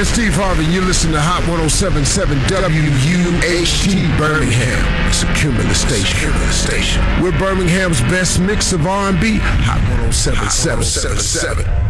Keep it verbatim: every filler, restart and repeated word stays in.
man Steve Harvey, and you're listening to Hot one oh seven point seven W U H T Birmingham. It's a Cumulus station. Cumulus station. We're Birmingham's best mix of R and B. Hot one oh seven point seven.